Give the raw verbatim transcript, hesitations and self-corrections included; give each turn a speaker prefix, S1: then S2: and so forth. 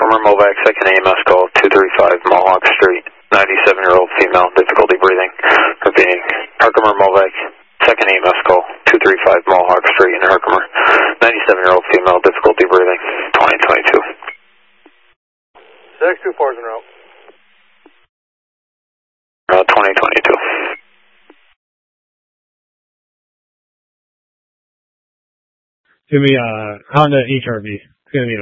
S1: Herkimer Movac, second A M S call, two thirty-five Mohawk Street, ninety-seven-year-old female, difficulty breathing. Repeating, Herkimer Movac, second A M S call, two thirty-five Mohawk Street in Herkimer, ninety-seven-year-old female, difficulty breathing, twenty twenty-two.
S2: six two four is en route.
S1: Route twenty twenty-two.
S3: It's going to be uh, Honda H R V. It's going to be